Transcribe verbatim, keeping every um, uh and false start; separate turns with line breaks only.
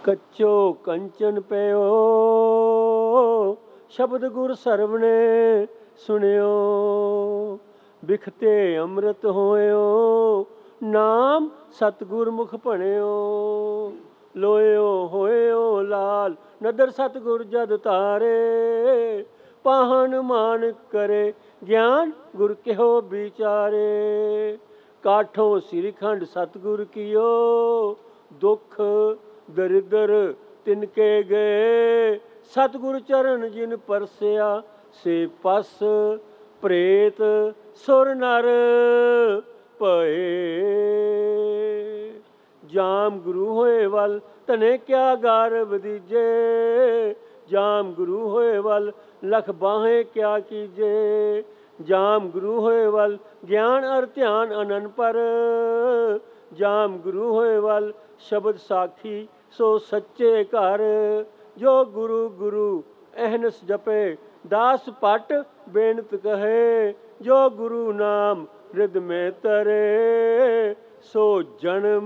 कच्चो कंचन पयो शब्द गुर सरवणे सुनियो। बिखते अमृत होयो नाम सतगुर मुख भणियो। लोयो होयो लाल नदर सतगुर जद तारे। पाहन मान करे ज्ञान गुर केहो विचारे। काठों श्रीखंड सतगुर कियो दुख दरिद्र तिनके गए। सतगुर चरण जिन परसिया से पस प्रेत सुर नर भये। जाम गुरु होए वल तने क्या गारव दीजे। जाम गुरु होए वल लख बाहें क्या कीजे। जाम गुरु होए वल ज्ञान अर ध्यान अनन पर। जाम गुरु होए वल शब्द साखी सो सच्चे घर। जो गुरु गुरु अहनस जपे दास पट बेनत कहे। जो गुरु नाम रिद में तरे सो जन्म